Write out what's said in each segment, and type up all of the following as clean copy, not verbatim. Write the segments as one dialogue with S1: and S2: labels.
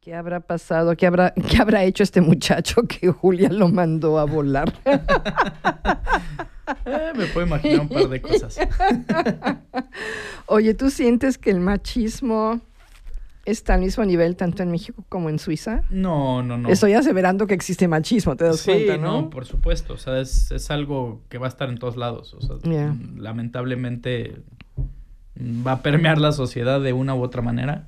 S1: ¿Qué habrá pasado? ¿Qué habrá hecho este muchacho que Julia lo mandó a volar?
S2: Me puedo imaginar un par de cosas.
S1: Oye, ¿tú sientes que el machismo está al mismo nivel tanto en México como en Suiza?
S2: No.
S1: Estoy aseverando que existe machismo, ¿te das
S2: Sí,
S1: cuenta, no?
S2: no, por supuesto. O sea, es algo que va a estar en todos lados. O sea,
S1: Yeah.
S2: lamentablemente va a permear la sociedad de una u otra manera.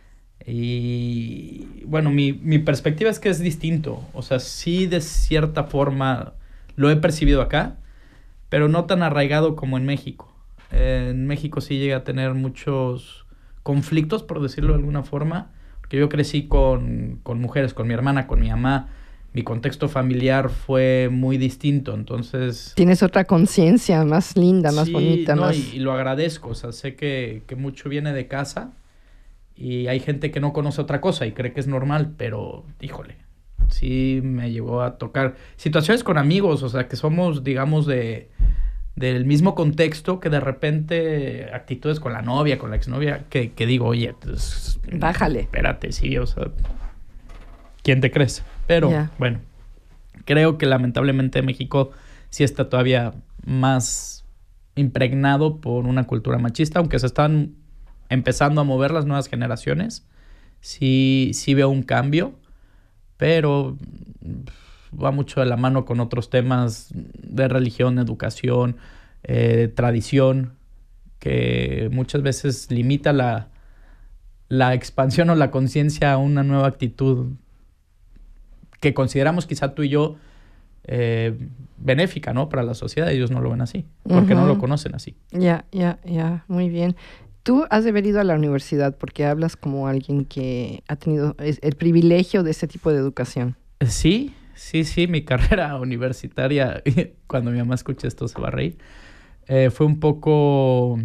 S2: Y bueno, mi perspectiva es que es distinto. O sea, sí de cierta forma lo he percibido acá, pero no tan arraigado como en México. En México sí llega a tener muchos conflictos, por decirlo de alguna forma, porque yo crecí con mujeres, con mi hermana, con mi mamá. Mi contexto familiar fue muy distinto, entonces...
S1: Tienes otra conciencia más linda, más
S2: sí,
S1: bonita,
S2: no,
S1: más...
S2: y lo agradezco. O sea, sé que mucho viene de casa y hay gente que no conoce otra cosa y cree que es normal, pero, híjole, sí me llegó a tocar situaciones con amigos, o sea, que somos, digamos, del mismo contexto, que de repente actitudes con la novia, con la exnovia, que digo, oye, pues,
S1: Bájale.
S2: espérate, sí, o sea, ¿quién te crees? Pero,
S1: Yeah.
S2: bueno, creo que lamentablemente México sí está todavía más impregnado por una cultura machista, aunque se están empezando a mover las nuevas generaciones. Sí veo un cambio, pero va mucho de la mano con otros temas de religión, educación, tradición, que muchas veces limita la expansión o la conciencia a una nueva actitud que consideramos quizá tú y yo benéfica, ¿no? Para la sociedad. Ellos no lo ven así, porque no lo conocen así.
S1: Ya, muy bien. Tú has de haber ido a la universidad porque hablas como alguien que ha tenido el privilegio de ese tipo de educación.
S2: Sí, mi carrera universitaria, cuando mi mamá escuche esto se va a reír, fue un poco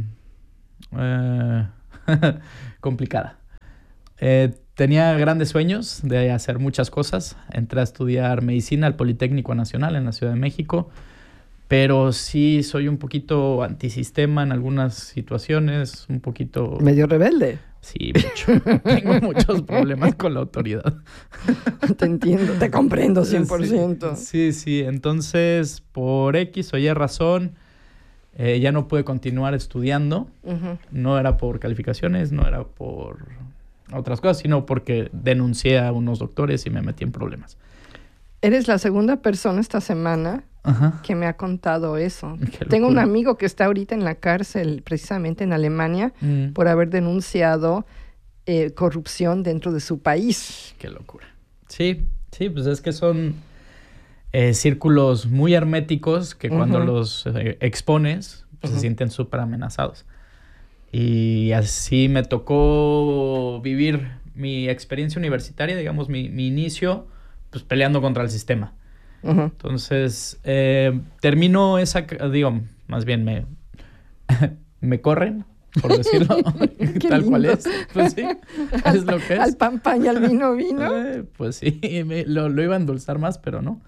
S2: complicada. Tenía grandes sueños de hacer muchas cosas. Entré a estudiar medicina al Politécnico Nacional en la Ciudad de México, pero sí soy un poquito antisistema en algunas situaciones, un poquito...
S1: Medio rebelde.
S2: Sí, mucho. Tengo muchos problemas con la autoridad.
S1: Te entiendo, te comprendo 100%.
S2: Sí. Entonces, por X o Y razón, ya no pude continuar estudiando.
S1: Uh-huh.
S2: No era por calificaciones, no era por otras cosas, sino porque denuncié a unos doctores y me metí en problemas.
S1: Eres la segunda persona esta semana
S2: Ajá.
S1: que me ha contado eso.
S2: Qué
S1: Tengo un
S2: locura.
S1: amigo que está ahorita en la cárcel, precisamente en Alemania,
S2: Mm.
S1: por haber denunciado corrupción dentro de su país.
S2: Qué locura. Sí, pues es que son círculos muy herméticos que cuando los expones, pues se sienten súper amenazados. Y así me tocó vivir mi experiencia universitaria, digamos, mi inicio, pues peleando contra el sistema.
S1: Uh-huh.
S2: Entonces, termino digo, más bien me corren, por decirlo tal
S1: lindo.
S2: cual es. Pues sí, es lo que es.
S1: Al pan pan y al vino vino.
S2: Pues sí, lo iba a endulzar más, pero no.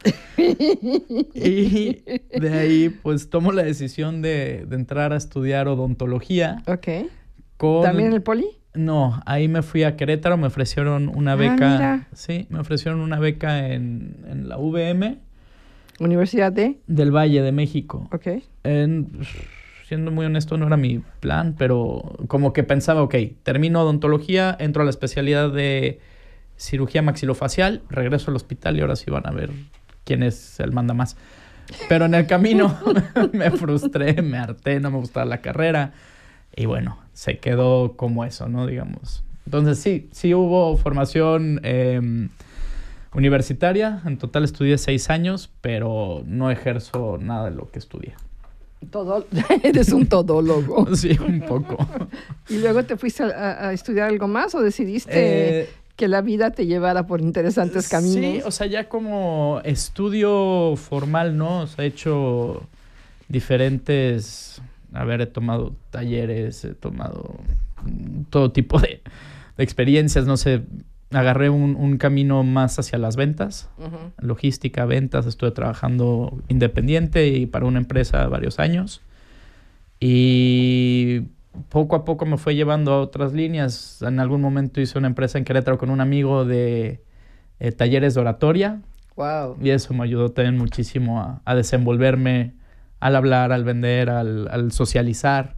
S2: Y de ahí, pues tomo la decisión de entrar a estudiar odontología.
S1: Ok. ¿También en el Poli?
S2: No, ahí me fui a Querétaro, me ofrecieron una beca.
S1: Mira.
S2: Sí, me ofrecieron una beca en la UVM
S1: Universidad de...
S2: del Valle de México.
S1: Ok.
S2: Siendo muy honesto, no era mi plan, pero como que pensaba, ok, termino odontología, entro a la especialidad de cirugía maxilofacial, regreso al hospital y ahora sí van a ver quién es el mandamás. Pero en el camino me frustré, me harté, no me gustaba la carrera y bueno, se quedó como eso, ¿no? Digamos. Entonces sí hubo formación universitaria, en total estudié 6 años, pero no ejerzo nada de lo que estudié.
S1: Eres un todólogo.
S2: Sí, un poco.
S1: ¿Y luego te fuiste a estudiar algo más o decidiste que la vida te llevara por interesantes caminos?
S2: Sí, o sea, ya como estudio formal, ¿no? O sea, he hecho diferentes... A ver, he tomado talleres, he tomado todo tipo de experiencias, no sé. Agarré un camino más hacia las ventas, logística, ventas. Estuve trabajando independiente y para una empresa varios años. Y poco a poco me fue llevando a otras líneas. En algún momento hice una empresa en Querétaro con un amigo de talleres de oratoria.
S1: Wow.
S2: Y eso me ayudó también muchísimo a desenvolverme al hablar, al vender, al socializar.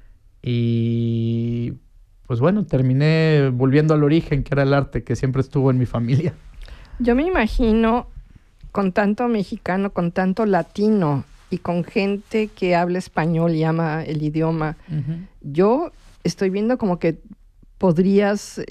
S2: Y pues bueno, terminé volviendo al origen, que era el arte, que siempre estuvo en mi familia.
S1: Yo me imagino con tanto mexicano, con tanto latino y con gente que habla español y ama el idioma.
S2: Uh-huh.
S1: Yo estoy viendo como que podrías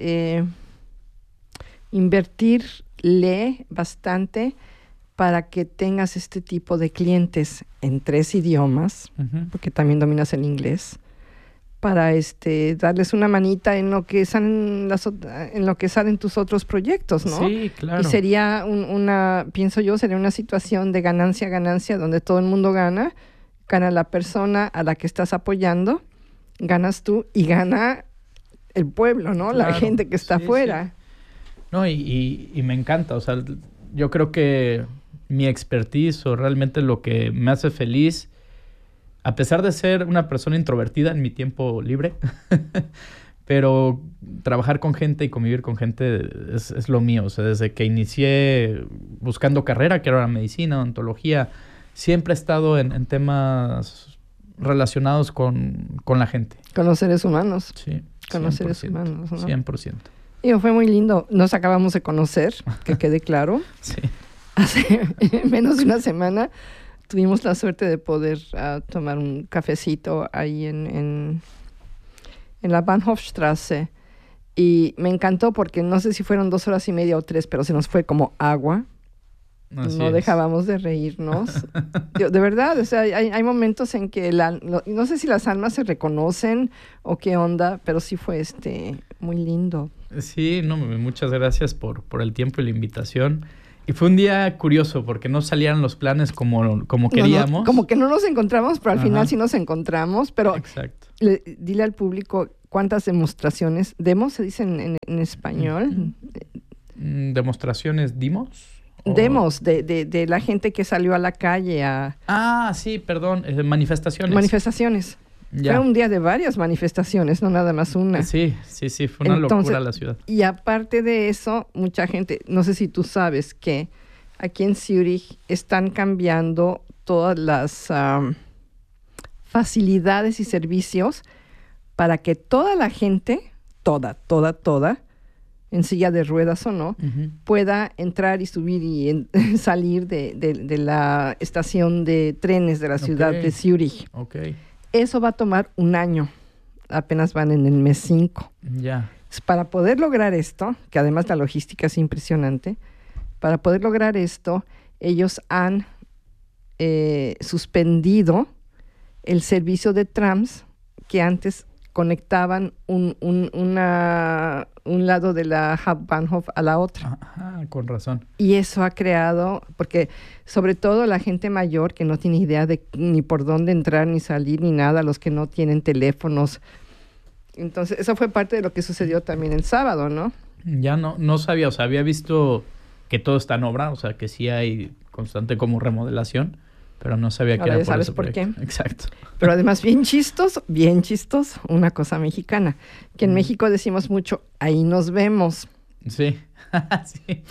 S1: invertirle bastante para que tengas este tipo de clientes en 3 idiomas,
S2: Uh-huh.
S1: porque también dominas el inglés, para darles una manita en lo que salen tus otros proyectos, ¿no?
S2: Sí, claro.
S1: Y sería pienso yo, sería una situación de ganancia-ganancia donde todo el mundo gana la persona a la que estás apoyando, ganas tú y gana el pueblo, ¿no?
S2: Claro.
S1: La gente que está afuera.
S2: Sí. No, y me encanta, o sea, yo creo que mi expertise o realmente lo que me hace feliz, a pesar de ser una persona introvertida en mi tiempo libre, pero trabajar con gente y convivir con gente es lo mío. O sea, desde que inicié buscando carrera, que era la medicina, odontología, siempre he estado en temas relacionados con la gente.
S1: Con los seres humanos.
S2: Sí.
S1: Con los seres humanos, ¿no?
S2: 100%.
S1: Y fue muy lindo. Nos acabamos de conocer, que quede claro.
S2: Sí.
S1: Hace menos de una semana tuvimos la suerte de poder tomar un cafecito ahí en la Bahnhofstrasse. Y me encantó porque no sé si fueron 2 horas y media o 3, pero se nos fue como agua. No dejábamos de reírnos. De verdad, o sea, hay momentos en que no sé si las almas se reconocen o qué onda, pero sí fue muy lindo.
S2: Sí, no, muchas gracias por el tiempo y la invitación. Y fue un día curioso porque no salían los planes como queríamos.
S1: No, como que no nos encontramos, pero al
S2: Ajá.
S1: final sí nos encontramos. Pero
S2: exacto.
S1: Dile al público cuántas demostraciones, demos se dice en español.
S2: ¿Demostraciones dimos?
S1: Demos de la gente que salió a la calle a...
S2: Ah, sí, perdón, manifestaciones.
S1: Manifestaciones.
S2: Ya.
S1: Fue un día de varias manifestaciones, no nada más una.
S2: Sí, fue una locura la ciudad.
S1: Y aparte de eso, mucha gente, no sé si tú sabes que aquí en Zurich están cambiando todas las facilidades y servicios para que toda la gente, toda, en silla de ruedas o no,
S2: Uh-huh.
S1: pueda entrar y subir y salir de la estación de trenes de la ciudad de Zurich.
S2: Okay.
S1: Eso va a tomar un año. Apenas van en el mes 5.
S2: Ya.
S1: Para poder lograr esto, que además la logística es impresionante, para poder lograr esto, ellos han suspendido el servicio de trams que antes conectaban un lado de la Hauptbahnhof a la otra.
S2: Ajá, con razón.
S1: Y eso ha creado, porque sobre todo la gente mayor que no tiene idea de ni por dónde entrar, ni salir, ni nada, los que no tienen teléfonos. Entonces, eso fue parte de lo que sucedió también el sábado, ¿no?
S2: Ya no sabía, o sea, había visto que todo está en obra, o sea, que sí hay constante como remodelación, pero no sabía que
S1: Ahora
S2: era
S1: ya
S2: por
S1: sabes
S2: ese
S1: por qué.
S2: proyecto. Exacto.
S1: Pero además bien chistoso, una cosa mexicana, que en México decimos mucho, ahí nos vemos.
S2: Sí, sí.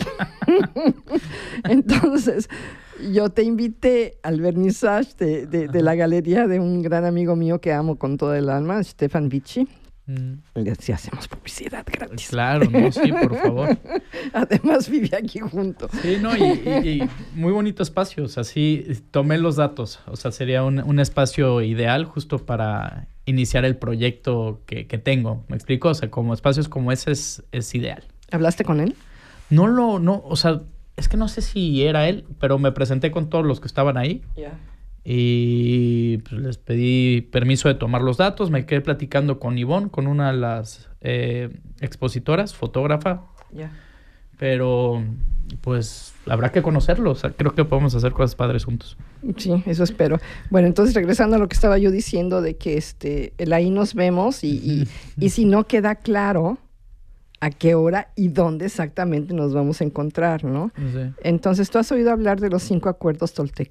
S1: Entonces, yo te invité al vernissage de la galería de un gran amigo mío que amo con toda el alma, Stefan Vicci. Y así hacemos publicidad gratis.
S2: Claro, no, sí, por favor.
S1: Además vive aquí junto.
S2: Sí, no, y muy bonito espacio, o sea, sí, tomé los datos, o sea, sería un espacio ideal justo para iniciar el proyecto que tengo, ¿me explico? O sea, como espacios como ese es ideal.
S1: ¿Hablaste con él?
S2: No, o sea, es que no sé si era él, pero me presenté con todos los que estaban ahí.
S1: Ya.
S2: Y pues, les pedí permiso de tomar los datos. Me quedé platicando con Ivonne, con una de las expositoras, fotógrafa.
S1: Ya.
S2: Pero pues habrá que conocerlo. O sea, creo que podemos hacer cosas padres juntos.
S1: Sí, eso espero. Bueno, entonces regresando a lo que estaba yo diciendo de que el ahí nos vemos y si no queda claro a qué hora y dónde exactamente nos vamos a encontrar, ¿no?
S2: Sí.
S1: Entonces, ¿tú has oído hablar de los 5 acuerdos toltecas?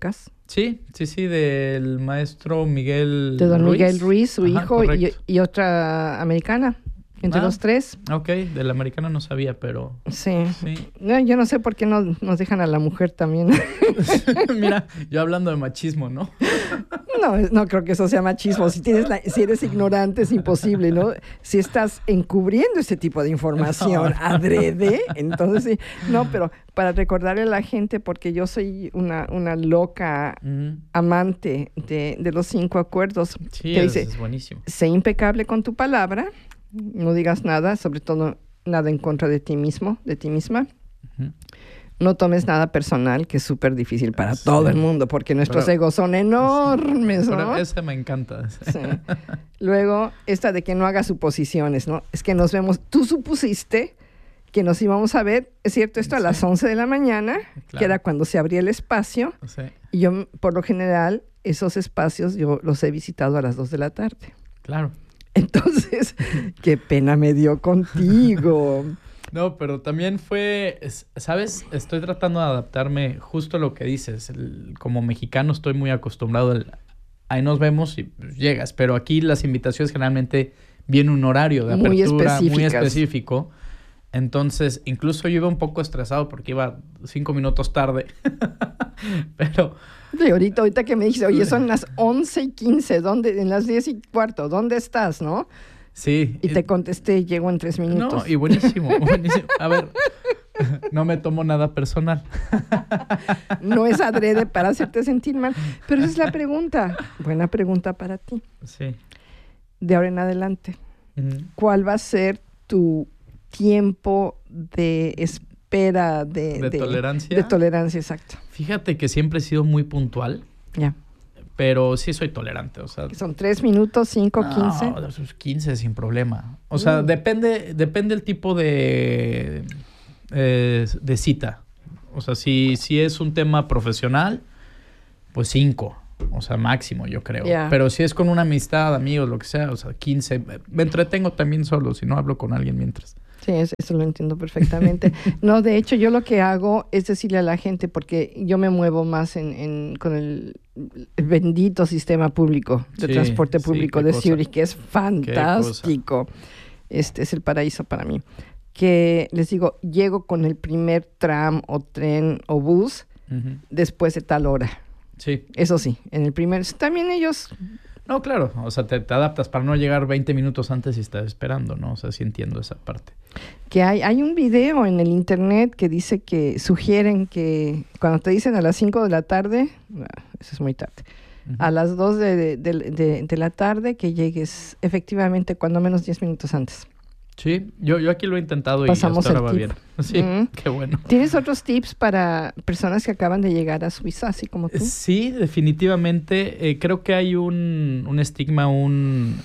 S2: Sí, del maestro Miguel
S1: De don
S2: Ruiz.
S1: Miguel Ruiz, su
S2: Ajá,
S1: hijo,
S2: correcto.
S1: y otra americana. Entre los tres.
S2: Ok, del americano no sabía, pero
S1: Sí.
S2: sí.
S1: No, yo no sé por qué no nos dejan a la mujer también.
S2: Mira, yo hablando de machismo, ¿no?
S1: No creo que eso sea machismo. Si eres ignorante es imposible, ¿no? Si estás encubriendo ese tipo de información adrede, entonces sí. No, pero para recordarle a la gente, porque yo soy una loca amante de los 5 acuerdos.
S2: Sí,
S1: que dice,
S2: es buenísimo.
S1: sé impecable con tu palabra, no digas nada, sobre todo nada en contra de ti mismo, de ti misma.
S2: Ujú.
S1: No tomes nada personal, que es súper difícil para todo el mundo, porque nuestros egos son enormes, ¿no?
S2: Pero ese me encanta.
S1: Sí. Luego, esta de que no hagas suposiciones, ¿no? Es que nos vemos, tú supusiste que nos íbamos a ver, es cierto, esto a las 11 de la mañana,
S2: Claro.
S1: que era cuando se abría el espacio,
S2: Sí,
S1: y yo, por lo general, esos espacios yo los he visitado a las 2 de la tarde.
S2: claro.
S1: Entonces, qué pena me dio contigo.
S2: No, pero también ¿sabes? Estoy tratando de adaptarme justo a lo que dices. Como mexicano estoy muy acostumbrado ahí nos vemos y pues, llegas. Pero aquí las invitaciones generalmente viene un horario de
S1: Muy
S2: apertura muy
S1: específicas.
S2: específico. Entonces, incluso yo iba un poco estresado porque iba 5 minutos tarde. Pero
S1: Sí, ahorita que me dijiste, oye, son las 11:15, ¿dónde? En las 10:15, ¿dónde estás, no?
S2: sí.
S1: Y te contesté, llego en 3 minutos.
S2: No, y buenísimo, buenísimo. A ver, no me tomo nada personal.
S1: No es adrede para hacerte sentir mal. Pero esa es la pregunta. Buena pregunta para ti.
S2: Sí.
S1: De ahora en adelante,
S2: Ujú.
S1: ¿cuál va a ser tu tiempo de espera
S2: ¿De tolerancia?
S1: De tolerancia, exacto.
S2: Fíjate que siempre he sido muy puntual,
S1: Ya.
S2: pero sí soy tolerante, o sea...
S1: Que son 3 minutos, 5, 15.
S2: No, esos 15 sin problema. O sea, depende el tipo de cita. O sea, si es un tema profesional, pues 5. O sea, máximo, yo creo.
S1: Ya.
S2: Pero si es con una amistad, amigos, lo que sea, o sea, 15. Me entretengo también solo, si no hablo con alguien mientras.
S1: Sí, eso lo entiendo perfectamente. No, de hecho, yo lo que hago es decirle a la gente, porque yo me muevo más con el bendito sistema público de
S2: Sí,
S1: transporte
S2: sí,
S1: público
S2: qué
S1: de
S2: cosa.
S1: Zurich, que es fantástico. Este es el paraíso para mí. Que les digo, llego con el primer tram o tren o bus
S2: Ujú.
S1: después de tal hora.
S2: Sí.
S1: Eso sí, en el primer... También ellos...
S2: No, claro. O sea, te adaptas para no llegar 20 minutos antes y estás esperando, ¿no? O sea, sí entiendo esa parte.
S1: Que hay un video en el internet que dice que sugieren que cuando te dicen a las 5 de la tarde, eso es muy tarde,
S2: Ujú.
S1: a las 2 de la tarde que llegues efectivamente cuando menos 10 minutos antes.
S2: Sí, yo aquí lo he intentado y
S1: Pasamos
S2: hasta ahora va
S1: el
S2: bien.
S1: tip.
S2: Sí,
S1: Mm.
S2: qué bueno.
S1: ¿Tienes otros tips para personas que acaban de llegar a Suiza, así como tú?
S2: Sí, definitivamente. Creo que hay un estigma, un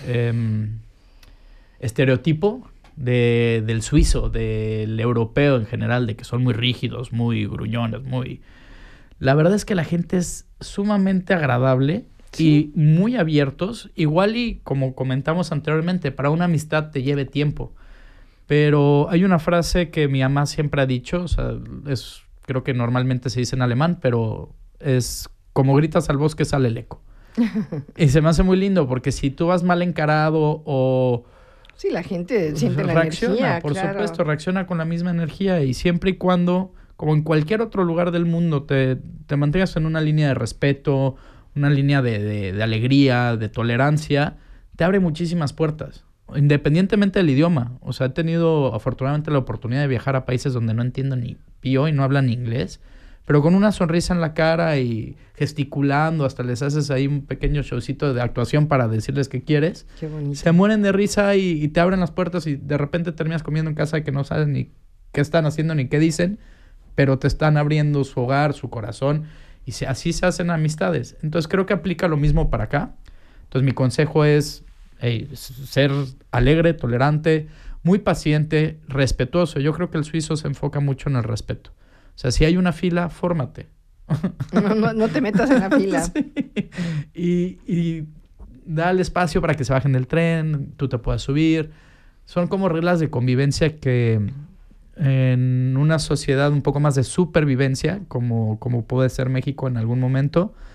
S2: estereotipo del suizo, del europeo en general, de que son muy rígidos, muy gruñones, muy... La verdad es que la gente es sumamente agradable y muy abiertos. Igual y como comentamos anteriormente, para una amistad te lleve tiempo. Pero hay una frase que mi mamá siempre ha dicho, o sea, creo que normalmente se dice en alemán, pero es como gritas al bosque sale el eco. Y se me hace muy lindo porque si tú vas mal encarado o...
S1: Sí, la gente siente la
S2: reacciona,
S1: energía,
S2: por
S1: claro.
S2: supuesto, reacciona con la misma energía y siempre y cuando, como en cualquier otro lugar del mundo, te mantengas en una línea de respeto, una línea de alegría, de tolerancia, te abre muchísimas puertas, independientemente del idioma. O sea, he tenido afortunadamente la oportunidad de viajar a países donde no entiendo ni pío y no hablan inglés, pero con una sonrisa en la cara y gesticulando, hasta les haces ahí un pequeño showcito de actuación para decirles qué quieres.
S1: Qué bonito.
S2: Se mueren de risa y te abren las puertas y de repente terminas comiendo en casa que no sabes ni qué están haciendo ni qué dicen, pero te están abriendo su hogar, su corazón, y así se hacen amistades. Entonces creo que aplica lo mismo para acá. Entonces mi consejo es ser alegre, tolerante, muy paciente, respetuoso. Yo creo que el suizo se enfoca mucho en el respeto. O sea, si hay una fila, fórmate.
S1: No te metas en la fila.
S2: Sí. Y da el espacio para que se bajen del tren, tú te puedas subir. Son como reglas de convivencia que en una sociedad un poco más de supervivencia, como puede ser México en algún momento,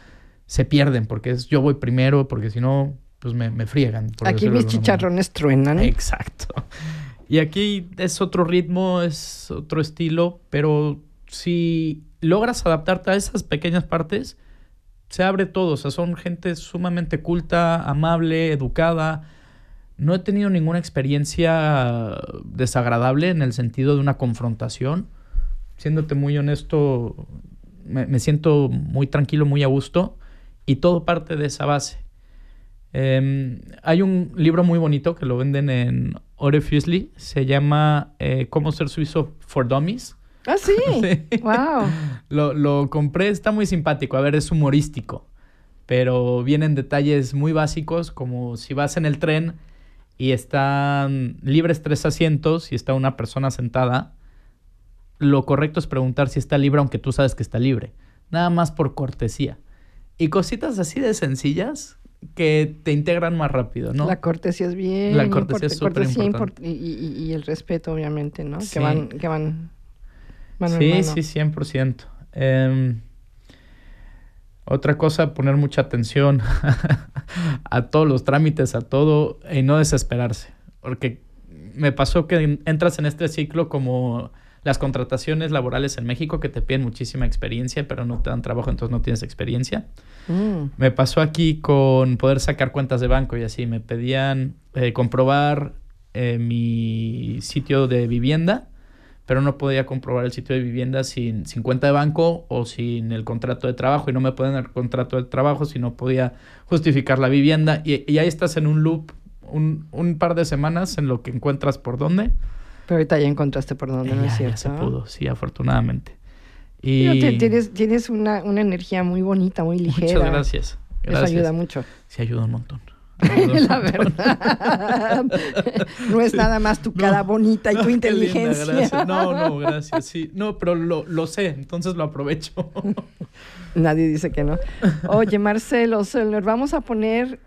S2: se pierden porque es yo voy primero, porque si no, pues me friegan.
S1: Aquí mis chicharrones truenan.
S2: Exacto. Y aquí es otro ritmo, es otro estilo, pero si logras adaptarte a esas pequeñas partes, se abre todo. O sea, son gente sumamente culta, amable, educada. No he tenido ninguna experiencia desagradable en el sentido de una confrontación. Siéndote muy honesto, me siento muy tranquilo, muy a gusto, y todo parte de esa base. Hay un libro muy bonito que lo venden en Ore Fuseli, se llama Cómo ser suizo for dummies.
S1: Ah, sí.
S2: Sí.
S1: Wow.
S2: Lo compré, está muy simpático. A ver, es humorístico, pero vienen detalles muy básicos, como si vas en el tren y están libres 3 asientos y está una persona sentada. Lo correcto es preguntar si está libre, aunque tú sabes que está libre. Nada más por cortesía. Y cositas así de sencillas que te integran más rápido, ¿no?
S1: La cortesía es bien.
S2: La cortesía es súper importante.
S1: Y el respeto, obviamente, ¿no?
S2: Sí.
S1: Que van mano
S2: sí,
S1: en mano.
S2: Sí, 100%. Otra cosa, poner mucha atención a todos los trámites, a todo, y no desesperarse. Porque me pasó que entras en este ciclo como las contrataciones laborales en México, que te piden muchísima experiencia, pero no te dan trabajo, entonces no tienes experiencia. Me pasó aquí con poder sacar cuentas de banco y así. Me pedían comprobar mi sitio de vivienda, pero no podía comprobar el sitio de vivienda sin cuenta de banco o sin el contrato de trabajo, y no me pueden dar el contrato de trabajo si no podía justificar la vivienda, y ahí estás en un loop un par de semanas en lo que encuentras por dónde.
S1: Pero ahorita ya encontraste por dónde, ¿no es cierto?
S2: Ya se pudo, sí, afortunadamente. Y
S1: tienes una energía muy bonita, muy ligera.
S2: Muchas gracias.
S1: Eso ayuda mucho.
S2: Sí, ayuda un montón.
S1: La verdad. No es nada más tu cara bonita y tu inteligencia.
S2: Linda, gracias. No, gracias. Sí. No, pero lo sé, entonces lo aprovecho.
S1: Nadie dice que no. Oye, Marcelo, vamos a poner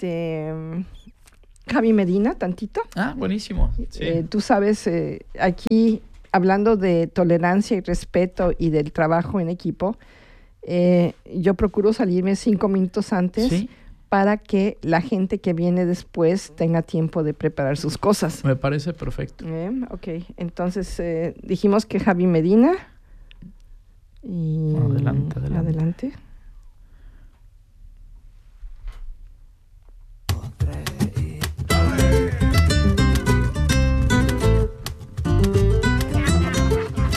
S1: Javi Medina tantito.
S2: Ah, buenísimo. Sí.
S1: Tú sabes, aquí hablando de tolerancia y respeto y del trabajo en equipo, yo procuro salirme 5 minutos antes. ¿Sí? Para que la gente que viene después tenga tiempo de preparar sus cosas.
S2: Me parece perfecto.
S1: Ok, entonces dijimos que Javi Medina. Y
S2: Adelante.